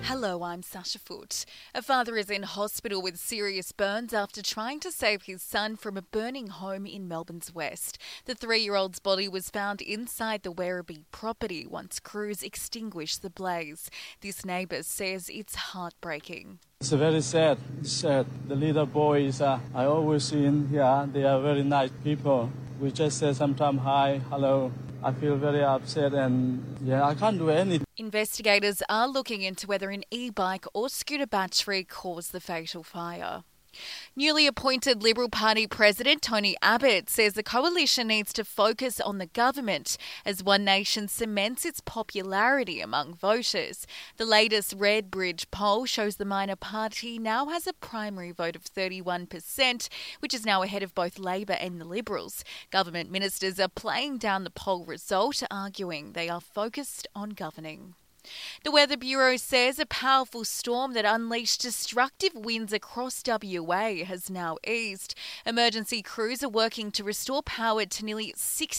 Hello, I'm Sasha Foote. A father is in hospital with serious burns after trying to save his son from a burning home in Melbourne's west. The 3-year-old's body was found inside the Werribee property once crews extinguished the blaze. This neighbour says it's heartbreaking. It's very sad. The little boys, I always see in here, they are very nice people. We just say sometimes hi, hello. I feel very upset and I can't do anything. Investigators are looking into whether an e-bike or scooter battery caused the fatal fire. Newly appointed Liberal Party President Tony Abbott says the coalition needs to focus on the government as One Nation cements its popularity among voters. The latest Red Bridge poll shows the minor party now has a primary vote of 31%, which is now ahead of both Labor and the Liberals. Government ministers are playing down the poll result, arguing they are focused on governing. The Weather Bureau says a powerful storm that unleashed destructive winds across WA has now eased. Emergency crews are working to restore power to nearly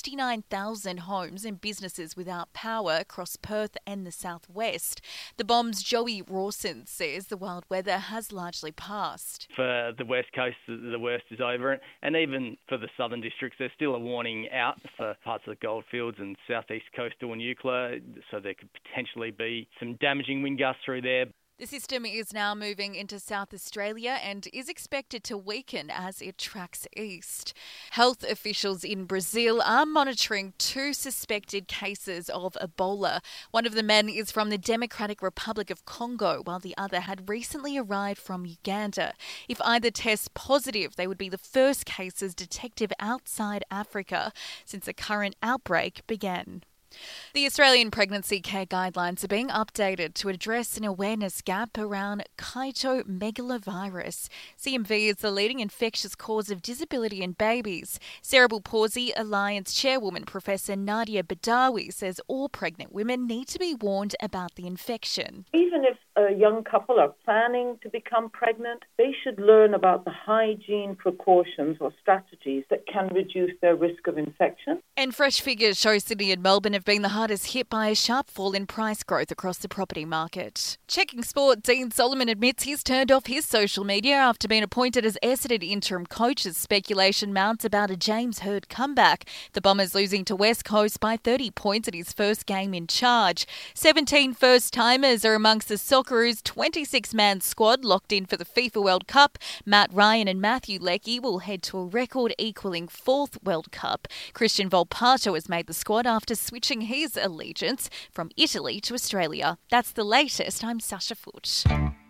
69,000 homes and businesses without power across Perth and the southwest. The Bomb's Joey Rawson says the wild weather has largely passed. For the West Coast, the worst is over, and even for the southern districts, there's still a warning out for parts of the Goldfields and southeast coastal and Eucla, so there could potentially be some damaging wind gusts through there. The system is now moving into South Australia and is expected to weaken as it tracks east. Health officials in Brazil are monitoring 2 suspected cases of Ebola. One of the men is from the Democratic Republic of Congo, while the other had recently arrived from Uganda. If either tests positive, they would be the first cases detected outside Africa since the current outbreak began. The Australian pregnancy care guidelines are being updated to address an awareness gap around cytomegalovirus. CMV is the leading infectious cause of disability in babies. Cerebral Palsy Alliance chairwoman Professor Nadia Badawi says all pregnant women need to be warned about the infection. Even if a young couple are planning to become pregnant, they should learn about the hygiene precautions or strategies that can reduce their risk of infection. And fresh figures show Sydney and Melbourne have been the hardest hit by a sharp fall in price growth across the property market. Checking sport, Dean Solomon admits he's turned off his social media after being appointed as Essendon interim coach as speculation mounts about a James Hird comeback. The Bombers losing to West Coast by 30 points at his first game in charge. 17 first-timers are amongst the Socceroos' 26-man squad locked in for the FIFA World Cup. Matt Ryan and Matthew Leckie will head to a record-equalling 4th World Cup. Christian Volpato has made the squad after switching his allegiance from Italy to Australia. That's the latest. I'm Sasha Foote.